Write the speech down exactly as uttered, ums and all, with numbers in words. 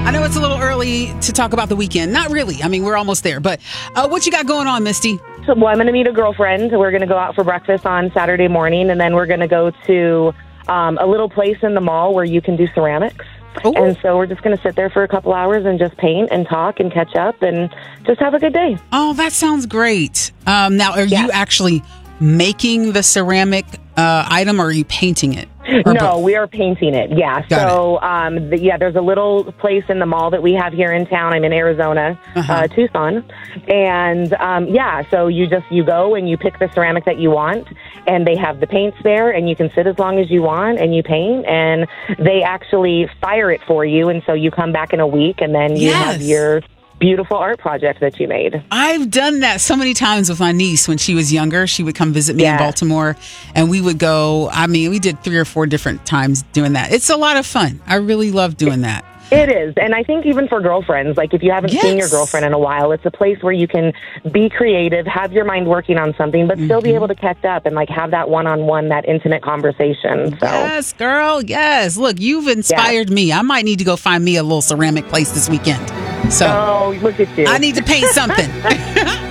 I know it's a little early to talk about the weekend. Not really. I mean, we're almost there. But uh, what you got going on, Misty? So, well, I'm going to meet a girlfriend. We're going to go out for breakfast on Saturday morning, and then we're going to go to um, a little place in the mall where you can do ceramics. Ooh. And so we're just going to sit there for a couple hours and just paint and talk and catch up and just have a good day. Oh, that sounds great. Um, now, are yeah. you actually making the ceramic uh, item, or are you painting it? No, both? We are painting it. Yeah. Got so, it. Um, the, yeah, there's a little place in the mall that we have here in town. I'm in Arizona, uh-huh. uh, Tucson. And, um, yeah, so you just, you go and you pick the ceramic that you want, and they have the paints there, and you can sit as long as you want, and you paint, and they actually fire it for you. And so you come back in a week, and then you yes. have your beautiful art project that you made. I've done that so many times with my niece when she was younger. She would come visit me yeah. in Baltimore, and we would go. I mean, we did three or four different times doing that. It's a lot of fun. I really love doing that. It is. And I think even for girlfriends, like if you haven't yes. seen your girlfriend in a while, it's a place where you can be creative, have your mind working on something, but mm-hmm. still be able to catch up and like have that one-on-one, that intimate conversation. So. Yes, girl. Yes. Look, you've inspired yeah. me. I might need to go find me a little ceramic place this weekend. So oh, look at you. I need to paint something.